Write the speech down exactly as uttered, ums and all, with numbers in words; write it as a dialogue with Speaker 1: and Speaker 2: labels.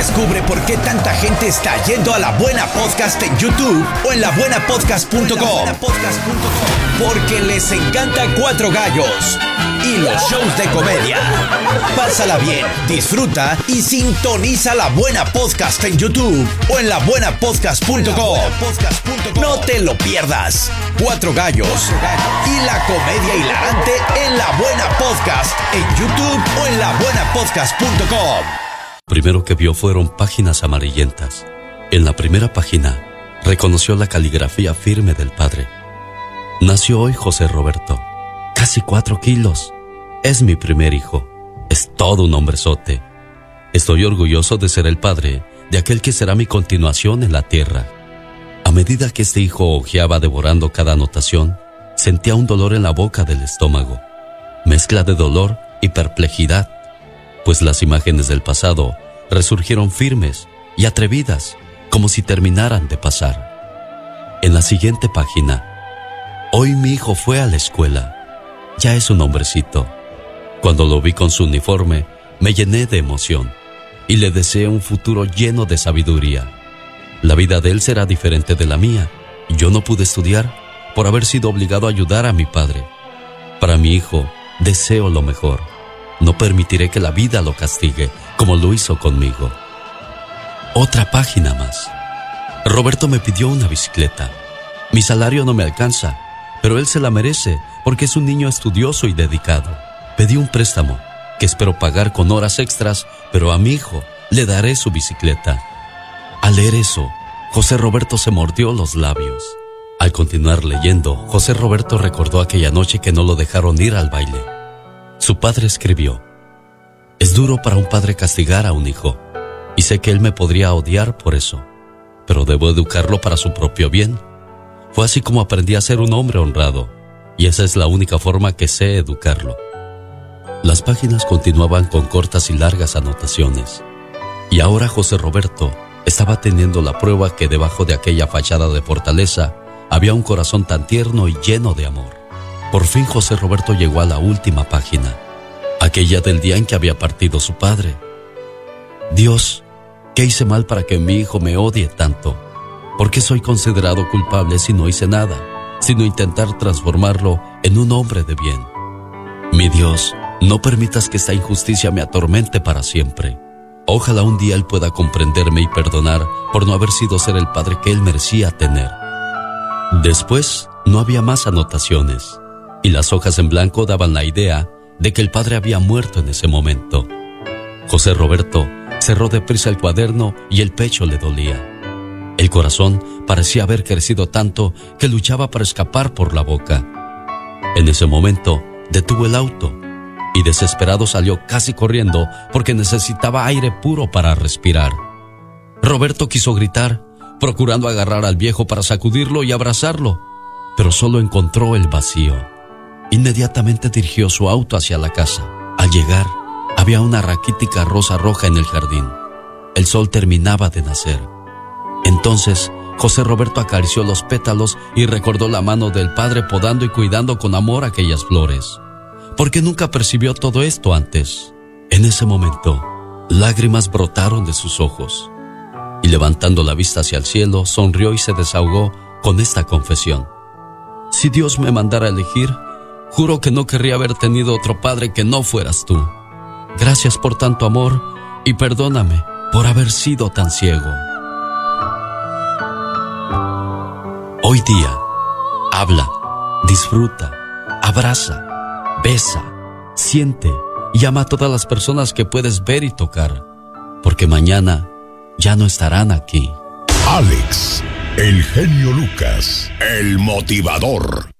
Speaker 1: Descubre por qué tanta gente está yendo a La Buena Podcast en YouTube o en la buena podcast punto com. Porque les encanta Cuatro Gallos y los shows de comedia. Pásala bien, disfruta y sintoniza La Buena Podcast en YouTube o en la buena podcast punto com. No te lo pierdas. Cuatro Gallos y la comedia hilarante en La Buena Podcast en YouTube o en la buena podcast punto com.
Speaker 2: Primero que vio fueron páginas amarillentas. En la primera página reconoció la caligrafía firme del padre. Nació hoy José Roberto, casi cuatro kilos. Es mi primer hijo. Es todo un hombrezote. Estoy orgulloso de ser el padre de aquel que será mi continuación en la tierra. A medida que este hijo hojeaba devorando cada anotación, sentía un dolor en la boca del estómago, mezcla de dolor y perplejidad, pues las imágenes del pasado resurgieron firmes y atrevidas, como si terminaran de pasar. En la siguiente página, hoy mi hijo fue a la escuela. Ya es un hombrecito. Cuando lo vi con su uniforme, me llené de emoción y le deseé un futuro lleno de sabiduría. La vida de él será diferente de la mía. Yo no pude estudiar por haber sido obligado a ayudar a mi padre. Para mi hijo, deseo lo mejor. No permitiré que la vida lo castigue como lo hizo conmigo. Otra página más. Roberto me pidió una bicicleta. Mi salario no me alcanza, pero él se la merece porque es un niño estudioso y dedicado. Pedí un préstamo que espero pagar con horas extras, pero a mi hijo le daré su bicicleta. Al leer eso, José Roberto se mordió los labios. Al continuar leyendo, José Roberto recordó aquella noche que no lo dejaron ir al baile. Su padre escribió: es duro para un padre castigar a un hijo, y sé que él me podría odiar por eso, pero debo educarlo para su propio bien. Fue así como aprendí a ser un hombre honrado, y esa es la única forma que sé educarlo. Las páginas continuaban con cortas y largas anotaciones, y ahora José Roberto estaba teniendo la prueba que debajo de aquella fachada de fortaleza había un corazón tan tierno y lleno de amor. Por fin José Roberto llegó a la última página, aquella del día en que había partido su padre. Dios, ¿qué hice mal para que mi hijo me odie tanto? ¿Por qué soy considerado culpable si no hice nada, sino intentar transformarlo en un hombre de bien? Mi Dios, no permitas que esta injusticia me atormente para siempre. Ojalá un día él pueda comprenderme y perdonar por no haber sido ser el padre que él merecía tener. Después, no había más anotaciones, y las hojas en blanco daban la idea de que el padre había muerto en ese momento. José Roberto cerró deprisa el cuaderno y el pecho le dolía. El corazón parecía haber crecido tanto que luchaba para escapar por la boca. En ese momento, detuvo el auto y desesperado salió casi corriendo porque necesitaba aire puro para respirar. Roberto quiso gritar, procurando agarrar al viejo para sacudirlo y abrazarlo, pero solo encontró el vacío. Inmediatamente dirigió su auto hacia la casa. Al llegar, había una raquítica rosa roja en el jardín. El sol terminaba de nacer. Entonces, José Roberto acarició los pétalos y recordó la mano del padre podando y cuidando con amor aquellas flores. ¿Por qué nunca percibió todo esto antes? En ese momento, lágrimas brotaron de sus ojos, y levantando la vista hacia el cielo, sonrió y se desahogó con esta confesión: si Dios me mandara a elegir, juro que no querría haber tenido otro padre que no fueras tú. Gracias por tanto amor y perdóname por haber sido tan ciego. Hoy día, habla, disfruta, abraza, besa, siente y ama a todas las personas que puedes ver y tocar, porque mañana ya no estarán aquí.
Speaker 3: Alex, el genio Lucas, el motivador.